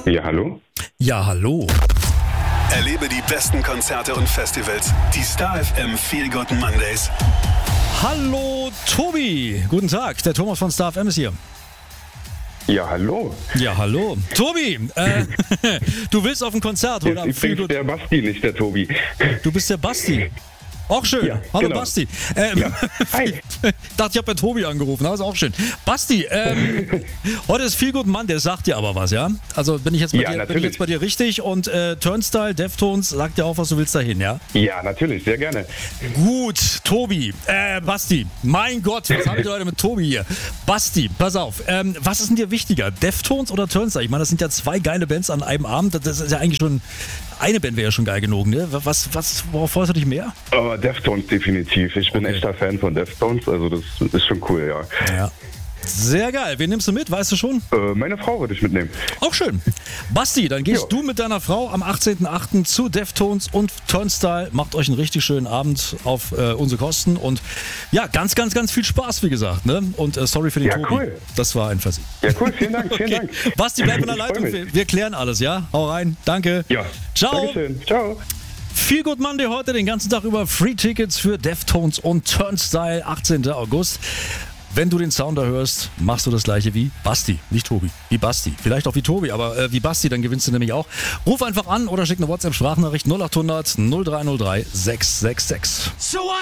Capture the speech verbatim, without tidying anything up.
Ja, hallo? Ja, hallo. Erlebe die besten Konzerte und Festivals. Die Star F M Feel Good Mondays. Hallo, Tobi. Guten Tag, der Thomas von Star F M ist hier. Ja, hallo. Ja, hallo. Tobi, äh, du willst auf ein Konzert heute am Ich bin der Basti, nicht der Tobi. Du bist der Basti. Auch schön. Ja, Hallo genau. Basti. Ähm, Ja. Hi. Ich dachte, ich habe bei Tobi angerufen, aber ist auch schön. Basti, ähm, heute ist Feel Good Monday, sagt dir aber was, ja? Also bin ich jetzt bei, Ja, dir, bin ich natürlich. jetzt bei dir richtig und äh, Turnstile, Deftones, sag dir auch, was du willst dahin, ja? Ja, natürlich, sehr gerne. Gut, Tobi, äh, Basti, mein Gott, was haben wir heute mit Tobi hier? Basti, pass auf, ähm, was ist denn dir wichtiger, Deftones oder Turnstile? Ich meine, das sind ja zwei geile Bands an einem Abend, das ist ja eigentlich schon, eine Band wäre ja schon geil genug, ne? Was, was, worauf freust du dich mehr? Aber Deftones definitiv. Ich bin Okay. echter Fan von Deftones, also das ist schon cool, ja. Ja. Sehr geil. Wen nimmst du mit? Weißt du schon? Äh, meine Frau würde ich mitnehmen. Auch schön. Basti, dann gehst Ja. du mit deiner Frau am achtzehnten achten zu Deftones und Turnstile. Macht euch einen richtig schönen Abend auf äh, unsere Kosten. Und ja, ganz, ganz, ganz viel Spaß, wie gesagt. Ne? Und äh, sorry für den Ja, Tobi. cool. Das war ein Versehen. Ja, cool, vielen Dank, vielen Okay. Dank. Basti, bleib in der Ich freu Leitung. mich. Wir, wir klären alles, ja? Hau rein. Danke. Ja, Ciao. Dankeschön. Ciao. Feel Good Monday heute den ganzen Tag über. Free Tickets für Deftones und Turnstile, achtzehnten August. Wenn du den Sounder hörst, machst du das gleiche wie Basti, nicht Tobi, wie Basti. Vielleicht auch wie Tobi, aber äh, wie Basti, dann gewinnst du nämlich auch. Ruf einfach an oder schick eine WhatsApp-Sprachnachricht null acht hundert null drei null drei sechs sechs sechs.